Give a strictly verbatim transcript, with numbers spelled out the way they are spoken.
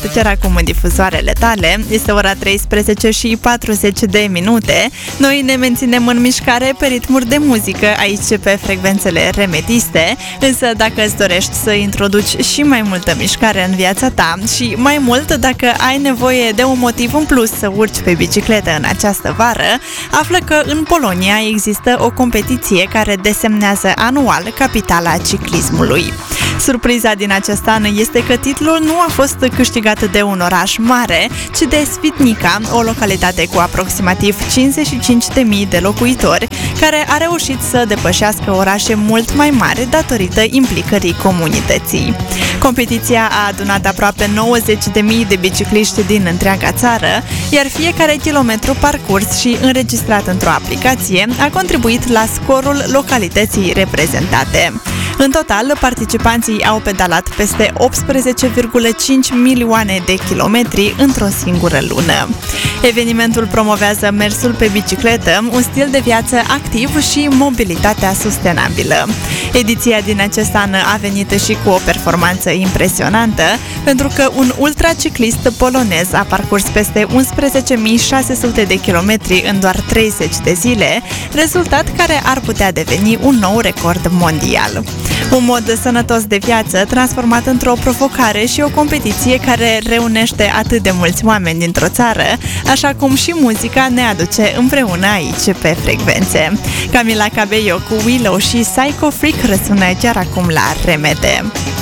chiar acum în difuzoarele tale. Este ora treisprezece și patruzeci de minute. Noi ne menținem în mișcare pe ritmuri de muzică aici pe frecvențele Remediste. Însă dacă îți dorești să introduci și mai multă mișcare în viața ta și mai mult dacă ai nevoie de un motiv în plus să urci pe bicicletă în această vară, află că în Polonia există o competiție care desemnează anual capitala ciclismului. Surpriza din acest an este că titlul nu a fost câștigat de un oraș mare, ci de Svitnica, o localitate cu aproximativ cincizeci și cinci de mii de locuitori, care a reușit să depășească orașe mult mai mari datorită implicării comunității. Competiția a adunat aproape nouăzeci de mii de bicicliști din întreaga țară, iar fiecare kilometru parcurs și înregistrat într-o aplicație a contribuit la scorul localității reprezentate. În total, participanții au pedalat peste optsprezece virgulă cinci milioane de kilometri într-o singură lună. Evenimentul promovează mersul pe bicicletă, un stil de viață activ și mobilitatea sustenabilă. Ediția din acest an a venit și cu o performanță impresionantă, pentru că un ultraciclist polonez a parcurs peste unsprezece mii șase sute de kilometri în doar treizeci de zile, rezultat care ar putea deveni un nou record mondial. Un mod sănătos de viață transformat într-o provocare și o competiție care reunește atât de mulți oameni dintr-o țară, așa cum și muzica ne aduce împreună aici pe frecvențe. Camila Cabello cu Willow și Psycho Freak răsună chiar acum la Remede.